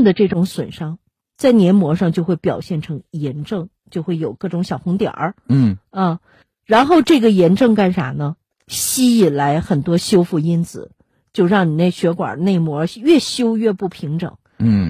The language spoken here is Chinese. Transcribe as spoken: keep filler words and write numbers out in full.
慢的这种损伤，在黏膜上就会表现成炎症，就会有各种小红点儿。 嗯啊，然后这个炎症干啥呢？吸引来很多修复因子，就让你那血管内膜越修越不平整。 嗯。